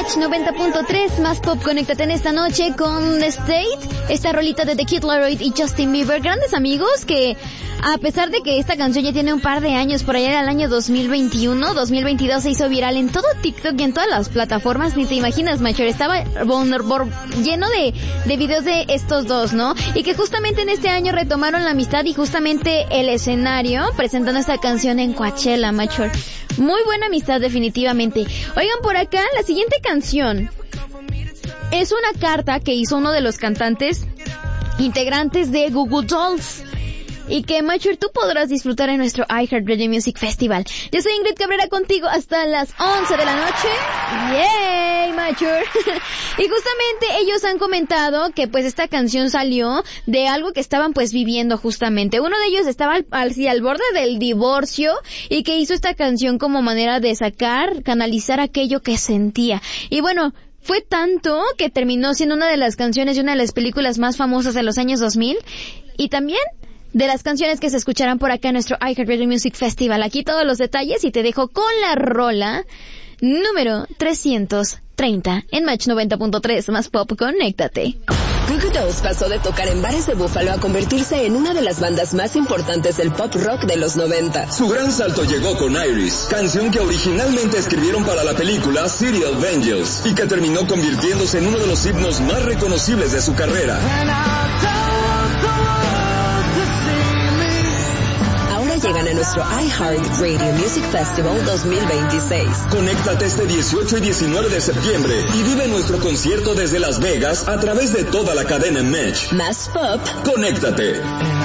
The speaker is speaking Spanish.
Match 90.3, más pop, conéctate en esta noche con The State, esta rolita de The Kid Laroi y Justin Bieber, grandes amigos que, a pesar de que esta canción ya tiene un par de años, por allá era el año 2021, 2022 se hizo viral en todo TikTok y en todas las plataformas, ni te imaginas, Macher, estaba lleno de videos de estos dos, ¿no? Y que justamente en este año retomaron la amistad y justamente el escenario presentando esta canción en Coachella, Macher. Muy buena amistad, definitivamente. Oigan, por acá, la siguiente canción es una carta que hizo uno de los cantantes integrantes de Google Dolls y que, Macher, tú podrás disfrutar en nuestro iHeartRadio Music Festival. Yo soy Ingrid Cabrera, contigo hasta las 11 de la noche. ¡Yay, Macher! Y justamente ellos han comentado que pues esta canción salió de algo que estaban pues viviendo justamente. Uno de ellos estaba al borde del divorcio y que hizo esta canción como manera de canalizar aquello que sentía. Y bueno, fue tanto que terminó siendo una de las canciones de una de las películas más famosas de los años 2000 y también de las canciones que se escucharán por acá en nuestro iHeartRadio Music Festival. Aquí todos los detalles y te dejo con la rola número 330 en Match 90.3, más pop, conéctate. Goo Goo Dolls pasó de tocar en bares de Búfalo a convertirse en una de las bandas más importantes del pop rock de los 90. Su gran salto llegó con Iris, canción que originalmente escribieron para la película City of Angels y que terminó convirtiéndose en uno de los himnos más reconocibles de su carrera. Llegan a nuestro iHeartRadio Music Festival 2026. Conéctate este 18 y 19 de septiembre y vive nuestro concierto desde Las Vegas a través de toda la cadena Match. Más pop. Conéctate.